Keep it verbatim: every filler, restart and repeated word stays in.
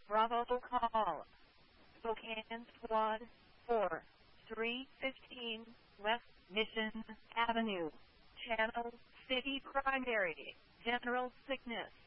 Bravo call. Spokane Squad four, three fifteen West Mission Avenue. Channel City Primary. General Sickness.